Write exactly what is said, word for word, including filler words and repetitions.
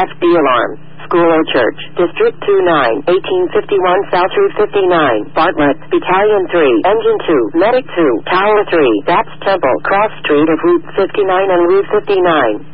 F B alarm. School or church. District two nine, eighteen fifty-one South Route fifty-nine. Bartlett. Battalion three. Engine two. Medic two. Tower three. That's Temple. Cross Street of Route fifty-nine and Route fifty-nine.